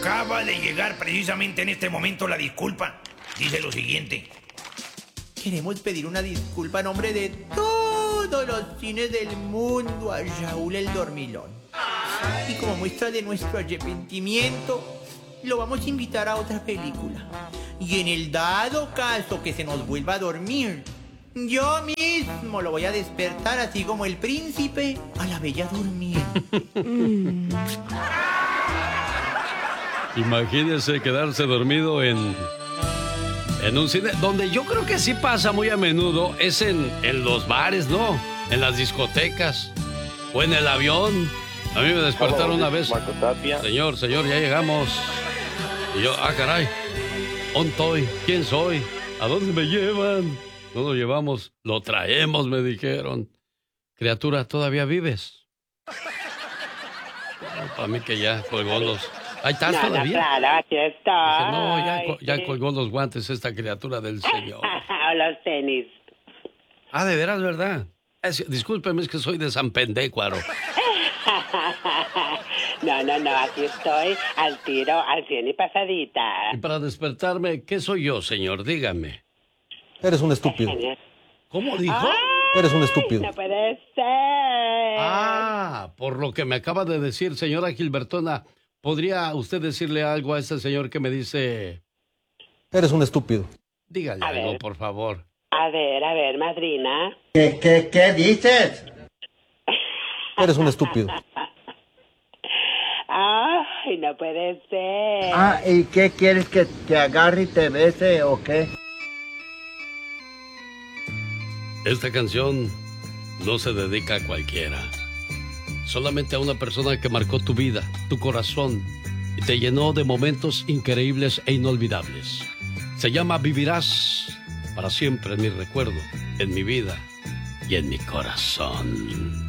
acaba de llegar precisamente en este momento la disculpa. Dice lo siguiente. Queremos pedir una disculpa en nombre de todos los cines del mundo a Raúl el Dormilón. Y como muestra de nuestro arrepentimiento, lo vamos a invitar a otra película. Y en el dado caso que se nos vuelva a dormir, yo mismo lo voy a despertar así como el príncipe a la bella durmiente. Imagínese quedarse dormido en un cine, donde yo creo que sí pasa muy a menudo, es en los bares, ¿no? En las discotecas o en el avión. A mí me despertaron una vez. Señor, ya llegamos. Y yo, caray, ¿dónde estoy? ¿Quién soy? ¿A dónde me llevan? No lo llevamos, lo traemos, me dijeron. Criatura, ¿todavía vives? Para mí que ya colgó los... ¿Ahí estás todavía? Claro, aquí estoy. Dije, no, ya colgó los guantes esta criatura del Señor. O los tenis. De veras, ¿verdad? Discúlpeme, es que soy de San Pendécuaro. No, aquí estoy al tiro, al 100 y pasadita. Y para despertarme, ¿qué soy yo, señor? Dígame. Eres un estúpido. ¿Cómo dijo? Eres un estúpido. No puede ser. Por lo que me acaba de decir, señora Gilbertona, ¿podría usted decirle algo a ese señor que me dice... Eres un estúpido. Dígale algo, por favor. A ver, madrina. ¿Qué dices? Eres un estúpido. Ay, no puede ser. ¿Y qué quieres que te agarre y te bese o qué? Esta canción no se dedica a cualquiera. Solamente a una persona que marcó tu vida, tu corazón, y te llenó de momentos increíbles e inolvidables. Se llama Vivirás para siempre en mi recuerdo, en mi vida y en mi corazón.